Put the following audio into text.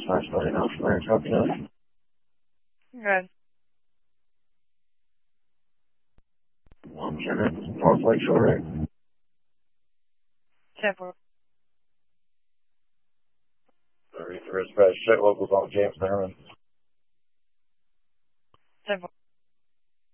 Dispatch 39 Flair, copy that. Good. 1 North Lake Shore, right? 10-4. 33 Dispatch, check locals on James Merriman. 10-4.